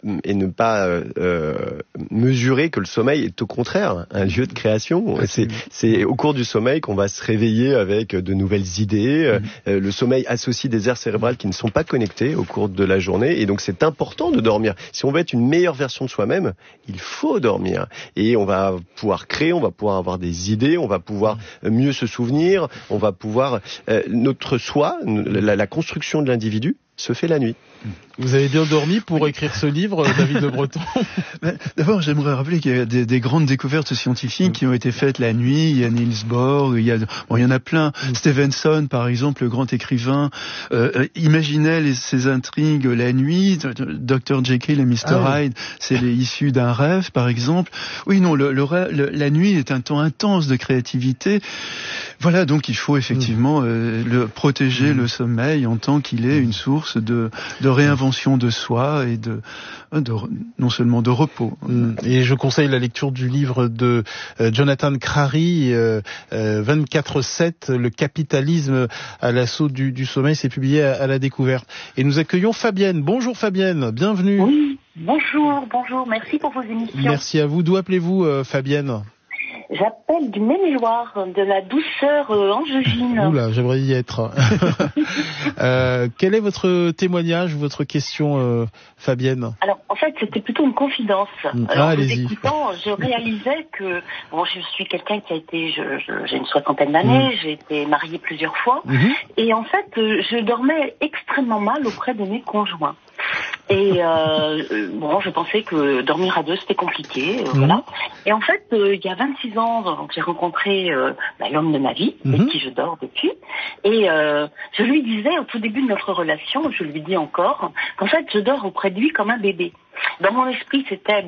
et ne pas mesurer que le sommeil est au contraire un lieu de création. C'est au cours du sommeil qu'on va se réveiller avec de nouvelles idées. Le sommeil associe des aires cérébrales qui ne sont pas connectées au cours de la journée, et donc c'est important de dormir. Si on veut être une meilleure version de soi-même, il faut dormir, et on va pouvoir créer, on va pouvoir avoir des idées, on va pouvoir mieux se souvenir, on va pouvoir notre soi, la construction de l'individu se fait la nuit. Vous avez bien dormi pour écrire ce livre, David Le Breton? D'abord, j'aimerais rappeler qu'il y a des grandes découvertes scientifiques qui ont été faites la nuit. Il y a Niels Bohr, il y en a plein. Stevenson, par exemple, le grand écrivain, imaginait ses intrigues la nuit. Dr. Jekyll et Mr. Hyde, c'est issu d'un rêve, par exemple. Oui, non, la nuit est un temps intense de créativité. Voilà, donc il faut effectivement protéger le sommeil en tant qu'il est une source de réinvention de soi et non seulement de repos. Et je conseille la lecture du livre de Jonathan Crary, 24/7, le capitalisme à l'assaut du sommeil, c'est publié à la Découverte. Et nous accueillons Fabienne. Bonjour Fabienne, bienvenue. Oui, bonjour, merci pour vos émissions. Merci à vous. D'où appelez-vous Fabienne? J'appelle du Maine-et-Loire, de la douceur angevine. Oula, j'aimerais y être. Quel est votre témoignage, votre question, Fabienne? Alors, en fait, c'était plutôt une confidence. En vous écoutant, je réalisais que, je suis quelqu'un qui a été, j'ai une 60aine d'années, j'ai été mariée plusieurs fois, et en fait, je dormais extrêmement mal auprès de mes conjoints. Et je pensais que dormir à deux c'était compliqué, voilà. Et en fait, il y a 26 ans, donc, j'ai rencontré l'homme de ma vie, avec qui je dors depuis. Et je lui disais au tout début de notre relation, je lui dis encore, qu'en fait je dors auprès de lui comme un bébé. Dans mon esprit, c'était,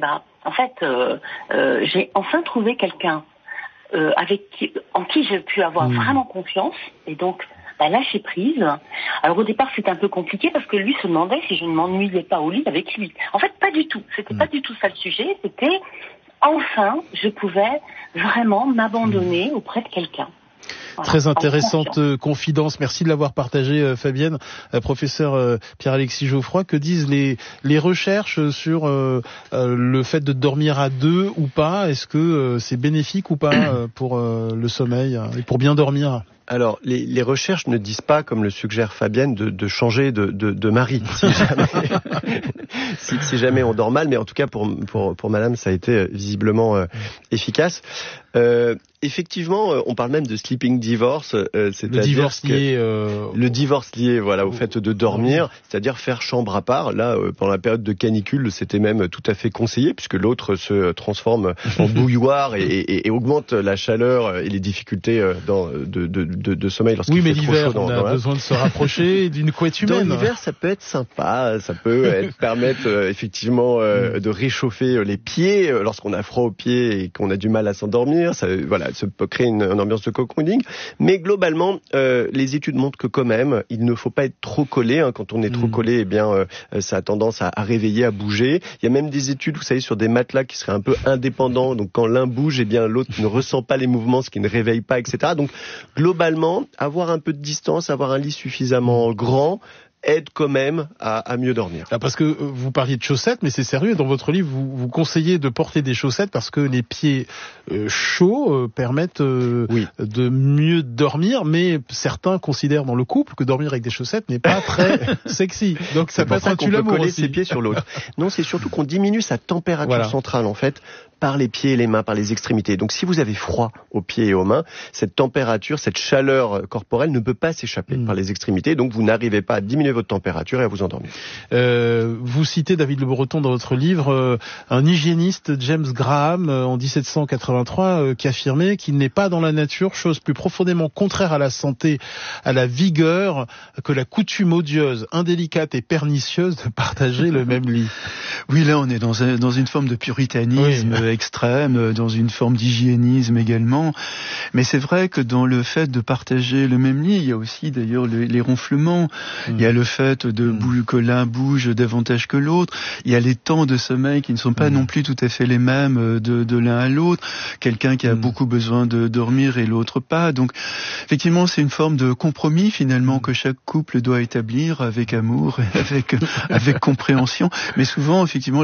j'ai enfin trouvé quelqu'un en qui j'ai pu avoir vraiment confiance, et donc lâcher prise. Alors au départ c'était un peu compliqué parce que lui se demandait si je ne m'ennuyais pas au lit avec lui. En fait pas du tout, c'était pas du tout ça le sujet, c'était enfin je pouvais vraiment m'abandonner auprès de quelqu'un. Voilà. Très intéressante confidence, merci de l'avoir partagée Fabienne. Professeur Pierre-Alexis Geoffroy, que disent les recherches sur le fait de dormir à deux ou pas? Est-ce que c'est bénéfique ou pas pour le sommeil et pour bien dormir? Alors, les recherches ne disent pas, comme le suggère Fabienne, de changer de mari, si jamais on dort mal, mais en tout cas pour madame, ça a été visiblement efficace. Effectivement, on parle même de sleeping divorce, c'est-à-dire le divorce lié, voilà, au fait de dormir, c'est-à-dire faire chambre à part. Là, pendant la période de canicule, c'était même tout à fait conseillé, puisque l'autre se transforme en bouilloire et augmente la chaleur et les difficultés de sommeil lorsqu'il fait trop chaud. On a besoin de se rapprocher d'une couette humaine. Dans l'hiver, ça peut être sympa, ça peut permettre effectivement de réchauffer les pieds lorsqu'on a froid aux pieds et qu'on a du mal à s'endormir. Ça peut créer une ambiance de cocooning. Mais globalement, les études montrent que quand même, il ne faut pas être trop collé. Quand on est trop collé, eh bien, ça a tendance à réveiller, à bouger. Il y a même des études, vous savez, sur des matelas qui seraient un peu indépendants. Donc quand l'un bouge, eh bien l'autre ne ressent pas les mouvements, ce qui ne réveille pas, etc. Donc globalement, avoir un peu de distance, avoir un lit suffisamment grand aide quand même à mieux dormir. Parce que vous parliez de chaussettes, mais c'est sérieux. Dans votre livre, vous conseillez de porter des chaussettes parce que les pieds chauds permettent de mieux dormir, mais certains considèrent dans le couple que dormir avec des chaussettes n'est pas très sexy. Donc ça peut être un tue-l'amour coller aussi. ses pieds sur l'autre. Non, c'est surtout qu'on diminue sa température centrale en fait par les pieds et les mains, par les extrémités. Donc si vous avez froid aux pieds et aux mains, cette température, cette chaleur corporelle ne peut pas s'échapper par les extrémités. Donc vous n'arrivez pas à diminuer votre température et à vous endormir. Vous citez, David Le Breton, dans votre livre, un hygiéniste, James Graham, en 1783, qui affirmait qu'il n'est pas dans la nature chose plus profondément contraire à la santé, à la vigueur, que la coutume odieuse, indélicate et pernicieuse de partager le même lit. Oui, là on est dans une forme de puritanisme extrême, dans une forme d'hygiénisme également. Mais c'est vrai que dans le fait de partager le même lit, il y a aussi d'ailleurs les ronflements, il y a le fait que l'un bouge davantage que l'autre, il y a les temps de sommeil qui ne sont pas non plus tout à fait les mêmes de l'un à l'autre, quelqu'un qui a beaucoup besoin de dormir et l'autre pas. Donc effectivement c'est une forme de compromis finalement que chaque couple doit établir avec amour et avec compréhension. Mais souvent effectivement